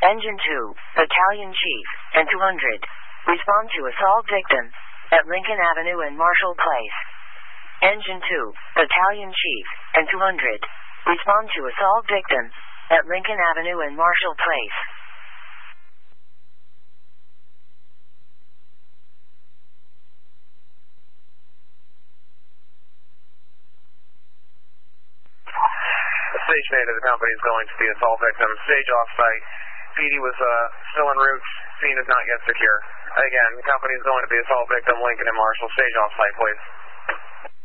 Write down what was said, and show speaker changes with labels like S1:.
S1: Engine 2, Battalion Chief, and 200. Respond to assault victim at Lincoln Avenue and Marshall Place. Engine 2, Battalion Chief, and 200. Respond to assault victim at Lincoln Avenue and Marshall Place.
S2: Stage mate of the company is going to the assault victim. Stage off-site. PD was still en route. Scene is not yet secure. Again, the company is going to the assault victim, Lincoln and Marshall. Stage off-site, please.